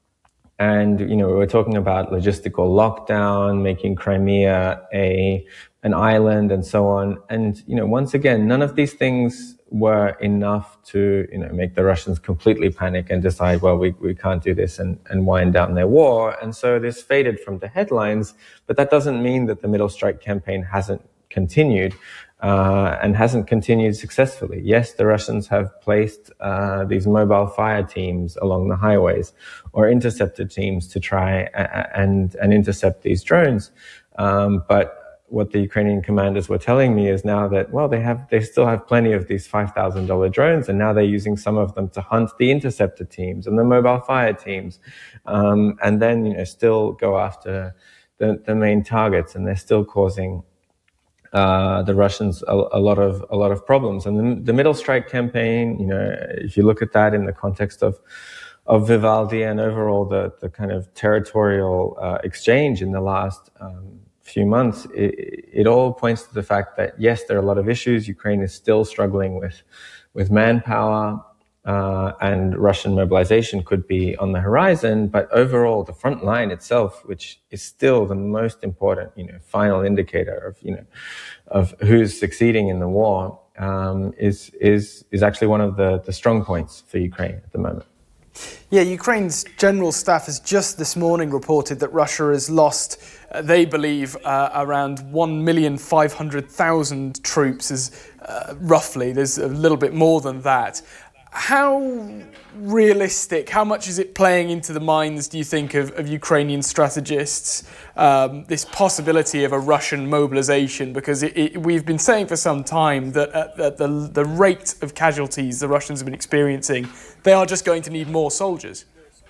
And, you know, we were talking about logistical lockdown, making Crimea a, an island and so on. And, you know, once again, none of these things were enough to, you know, make the Russians completely panic and decide, well, we, we can't do this and, and wind down their war. And so this faded from the headlines, but that doesn't mean that the middle strike campaign hasn't continued uh, and hasn't continued successfully. Yes, the Russians have placed uh, these mobile fire teams along the highways or interceptor teams to try and, and intercept these drones. Um, but what the Ukrainian commanders were telling me is now that, well, they have they still have plenty of these five thousand dollar drones, and now they're using some of them to hunt the interceptor teams and the mobile fire teams, um, and then, you know, still go after the, the main targets, and they're still causing uh, the Russians a, a lot of a lot of problems. And the, the middle strike campaign, you know, if you look at that in the context of of Vivaldi and overall the the kind of territorial uh, exchange in the last um, few months, it, it all points to the fact that, yes, there are a lot of issues. Ukraine is still struggling with, with manpower, uh, and Russian mobilization could be on the horizon. But overall, the front line itself, which is still the most important, you know, final indicator of, you know, of who's succeeding in the war, um, is, is, is actually one of the, the strong points for Ukraine at the moment. Yeah, Ukraine's general staff has just this morning reported that Russia has lost, uh, they believe, uh, around one million five hundred thousand troops, is uh, roughly. There's a little bit more than that. How realistic, how much is it playing into the minds, do you think, of, of Ukrainian strategists, um, this possibility of a Russian mobilization? Because it, it, we've been saying for some time that at, at the, the rate of casualties the Russians have been experiencing, they are just going to need more soldiers.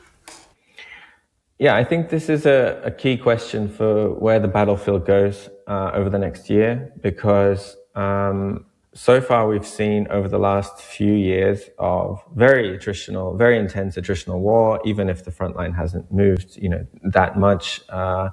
Yeah, I think this is a, a key question for where the battlefield goes uh, over the next year, because um, so far we've seen over the last few years of very attritional, very intense attritional war, even if the front line hasn't moved, you know, that much. Uh,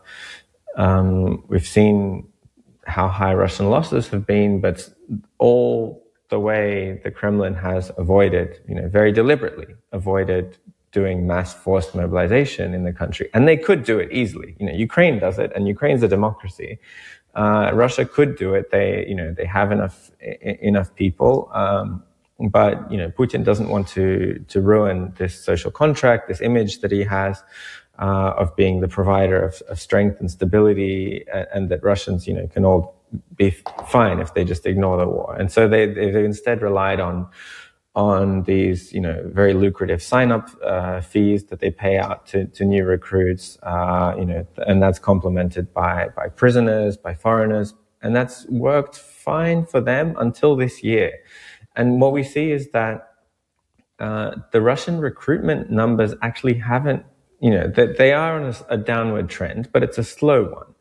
um, we've seen how high Russian losses have been, but all the way the Kremlin has avoided, you know, very deliberately avoided doing mass forced mobilization in the country. And they could do it easily. You know, Ukraine does it, and Ukraine's a democracy. Uh, Russia could do it. They, you know, they have enough I- enough people, um, but you know, Putin doesn't want to to ruin this social contract, this image that he has uh, of being the provider of, of strength and stability, and, and that Russians, you know, can all be fine if they just ignore the war. And so they they've instead relied on on these, you know, very lucrative sign-up uh, fees that they pay out to, to new recruits, uh, you know, and that's complemented by by prisoners, by foreigners, and that's worked fine for them until this year. And what we see is that uh, the Russian recruitment numbers actually haven't, you know, that they are on a, a downward trend, but it's a slow one.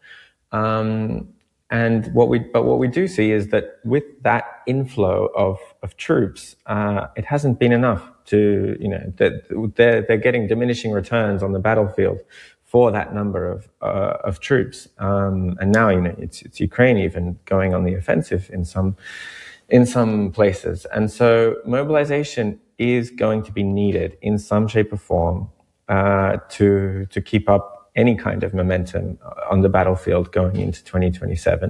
Um, And what we, but what we do see is that with that inflow of, of troops, uh, it hasn't been enough to, you know, that they're, they're getting diminishing returns on the battlefield for that number of, uh, of troops. Um, and now, you know, it's, it's Ukraine even going on the offensive in some, in some places. And so mobilization is going to be needed in some shape or form, uh, to, to keep up any kind of momentum on the battlefield going into twenty twenty-seven.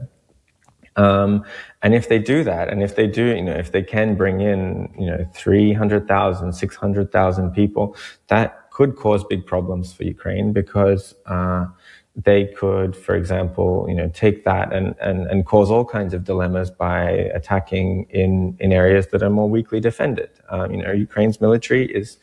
Um, and if they do that, and if they do, you know, if they can bring in, you know, three hundred thousand, six hundred thousand people, that could cause big problems for Ukraine, because uh, they could, for example, you know, take that and, and, and cause all kinds of dilemmas by attacking in, in areas that are more weakly defended. Um, you know, Ukraine's military is,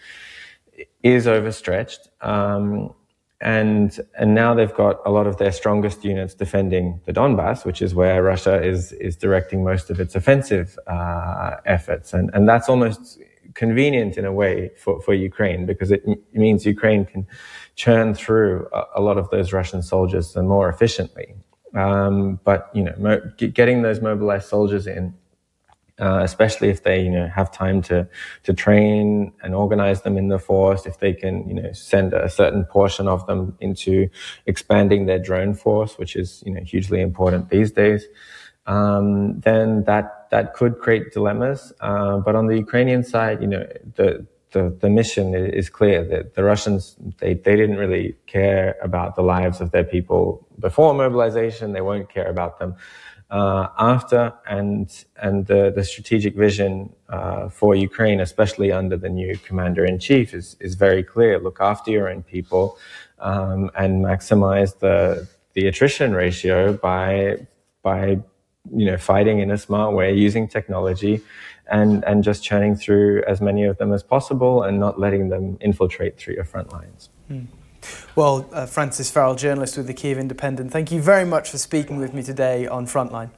is overstretched. Um, And and now they've got a lot of their strongest units defending the Donbass, which is where Russia is is directing most of its offensive uh, efforts, and and that's almost convenient in a way for, for Ukraine, because it m- means Ukraine can churn through a, a lot of those Russian soldiers more efficiently. Um, but you know, mo- getting those mobilized soldiers in, Uh, especially if they, you know, have time to to train and organize them in the force, if they can, you know, send a certain portion of them into expanding their drone force, which is, you know, hugely important these days, um, then that that could create dilemmas. Uh, but on the Ukrainian side, you know, the the, the mission is clear that the Russians, they, they didn't really care about the lives of their people before mobilization. They won't care about them Uh, after, and and the, the strategic vision uh, for Ukraine, especially under the new commander-in-chief, is is very clear. Look after your own people, um, and maximize the the attrition ratio by by you know fighting in a smart way, using technology, and and just churning through as many of them as possible, and not letting them infiltrate through your front lines. Hmm. Well, uh, Francis Farrell, journalist with the Kiev Independent, thank you very much for speaking with me today on Frontline.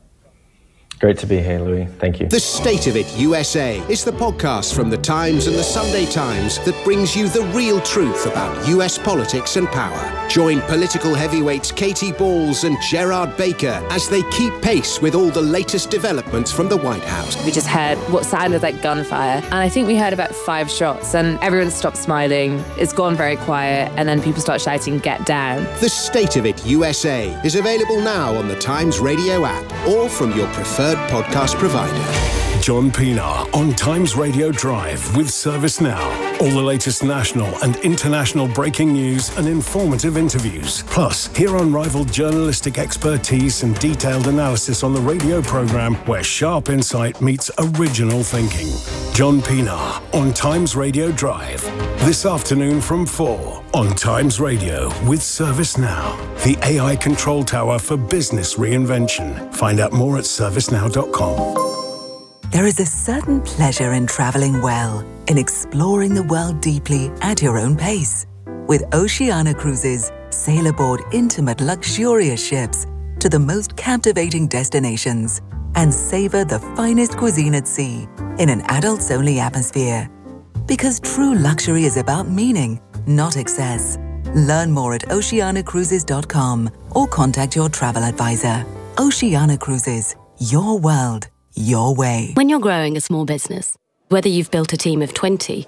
Great to be here, Louis. Thank you. The State of It U S A is the podcast from The Times and The Sunday Times that brings you the real truth about U S politics and power. Join political heavyweights Katie Balls and Gerard Baker as they keep pace with all the latest developments from the White House. We just heard what sounded like gunfire, and I think we heard about five shots, and everyone stopped smiling. It's gone very quiet, and then people start shouting, "Get down." The State of It U S A is available now on the Times Radio app or from your preferred podcast provider. John Pienaar on Times Radio Drive with ServiceNow. All the latest national and international breaking news and informative interviews. Plus, hear unrivaled journalistic expertise and detailed analysis on the radio programme where sharp insight meets original thinking. John Pienaar on Times Radio Drive. This afternoon from four on Times Radio with ServiceNow. The A I control tower for business reinvention. Find out more at service now dot com. There is a certain pleasure in traveling well, in exploring the world deeply at your own pace. With Oceania Cruises, sail aboard intimate, luxurious ships to the most captivating destinations and savor the finest cuisine at sea in an adults-only atmosphere. Because true luxury is about meaning, not excess. Learn more at oceania cruises dot com or contact your travel advisor. Oceania Cruises, your world, your way. When you're growing a small business, whether you've built a team of twenty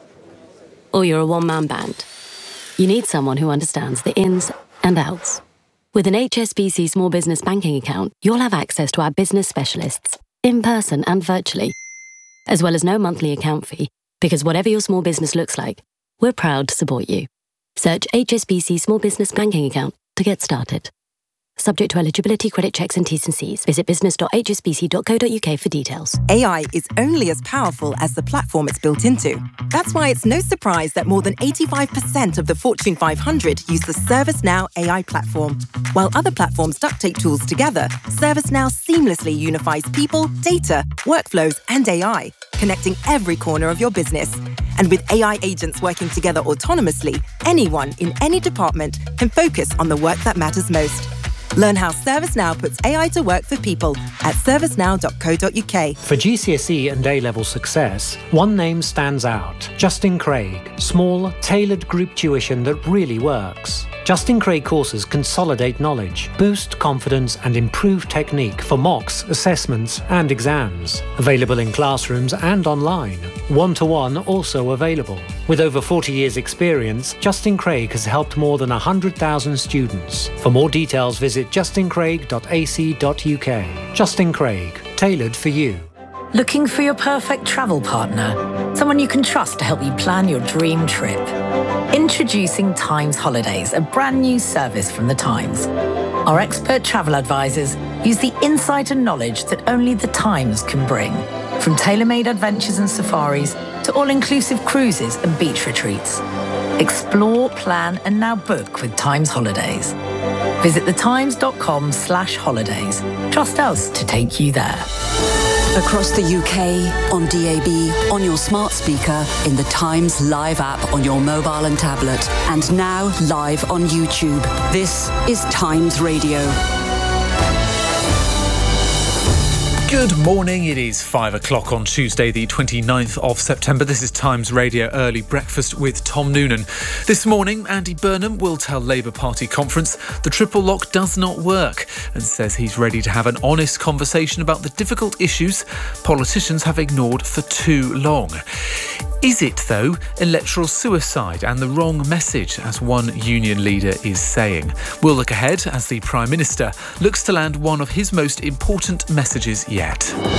or you're a one-man band, you need someone who understands the ins and outs. With an H S B C Small Business Banking account, you'll have access to our business specialists, in person and virtually, as well as no monthly account fee, because whatever your small business looks like, we're proud to support you. Search H S B C Small Business Banking account to get started. Subject to eligibility, credit checks and T's and C's. Visit business dot h s b c dot co dot u k for details. A I is only as powerful as the platform it's built into. That's why it's no surprise that more than eighty-five percent of the Fortune five hundred use the ServiceNow A I platform. While other platforms duct tape tools together, ServiceNow seamlessly unifies people, data, workflows, and A I, connecting every corner of your business. And with A I agents working together autonomously, anyone in any department can focus on the work that matters most. Learn how ServiceNow puts A I to work for people at service now dot co dot u k. For G C S E and A-level success, one name stands out. Justin Craig. Small, tailored group tuition that really works. Justin Craig courses consolidate knowledge, boost confidence and improve technique for mocks, assessments and exams. Available in classrooms and online. One-to-one also available. With over forty years experience, Justin Craig has helped more than one hundred thousand students. For more details, visit justin craig dot a c dot u k. Justin Craig, tailored for you. Looking for your perfect travel partner? Someone you can trust to help you plan your dream trip? Introducing Times Holidays, a brand new service from the Times. Our expert travel advisors use the insight and knowledge that only the Times can bring. From tailor-made adventures and safaris to all-inclusive cruises and beach retreats. Explore, plan and now book with Times Holidays. Visit thetimes.com slash holidays. Trust us to take you there. Across the U K, on D A B, on your smart speaker, in the Times Live app on your mobile and tablet, and now live on YouTube. This is Times Radio. Good morning, it is five o'clock on Tuesday the twenty-ninth of September. This is Times Radio Early Breakfast with Tom Noonan. This morning, Andy Burnham will tell Labour Party conference the triple lock does not work and says he's ready to have an honest conversation about the difficult issues politicians have ignored for too long. Is it, though, electoral suicide and the wrong message, as one union leader is saying? We'll look ahead as the Prime Minister looks to land one of his most important messages yet.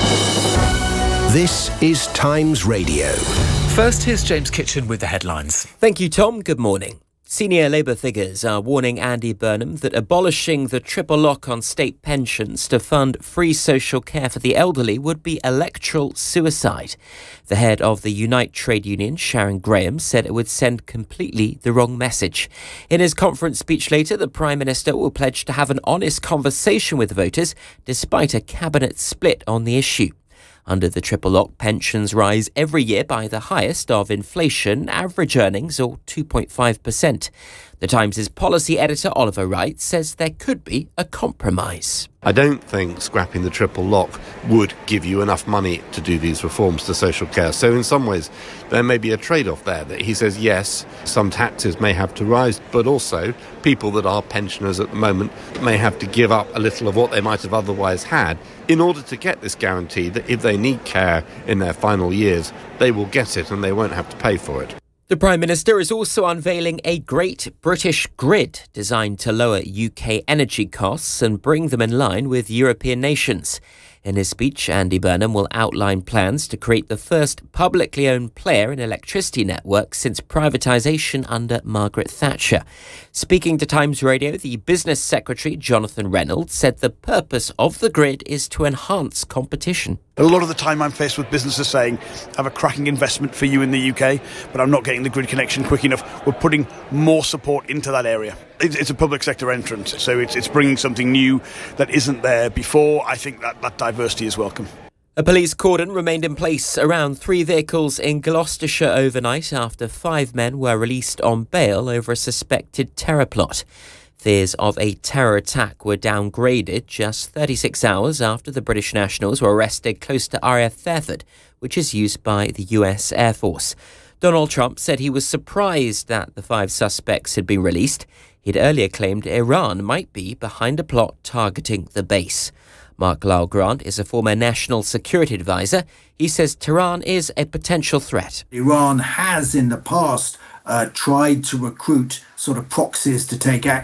This is Times Radio. First, here's James Kitchen with the headlines. Thank you, Tom. Good morning. Senior Labour figures are warning Andy Burnham that abolishing the triple lock on state pensions to fund free social care for the elderly would be electoral suicide. The head of the Unite trade union, Sharon Graham, said it would send completely the wrong message. In his conference speech later, the Prime Minister will pledge to have an honest conversation with voters despite a cabinet split on the issue. Under the triple lock, pensions rise every year by the highest of inflation average earnings, or two point five percent. The Times' policy editor Oliver Wright says there could be a compromise. I don't think scrapping the triple lock would give you enough money to do these reforms to social care. So in some ways, there may be a trade-off there. That he says, yes, some taxes may have to rise, but also people that are pensioners at the moment may have to give up a little of what they might have otherwise had in order to get this guarantee that if they need care in their final years, they will get it and they won't have to pay for it. The Prime Minister is also unveiling a Great British Grid designed to lower U K energy costs and bring them in line with European nations. In his speech, Andy Burnham will outline plans to create the first publicly owned player in electricity networks since privatisation under Margaret Thatcher. Speaking to Times Radio, the Business Secretary, Jonathan Reynolds, said the purpose of the grid is to enhance competition. A lot of the time I'm faced with businesses saying, I have a cracking investment for you in the U K, but I'm not getting the grid connection quick enough. We're putting more support into that area. It's a public sector entrance, so it's, it's bringing something new that isn't there before. I think that, that diversity is welcome. A police cordon remained in place around three vehicles in Gloucestershire overnight after five men were released on bail over a suspected terror plot. Fears of a terror attack were downgraded just thirty-six hours after the British nationals were arrested close to R A F Fairford, which is used by the U S Air Force. Donald Trump said he was surprised that the five suspects had been released. He'd earlier claimed Iran might be behind a plot targeting the base. Mark Lyle Grant is a former national security advisor. He says Tehran is a potential threat. Iran has in the past uh, tried to recruit sort of proxies to take action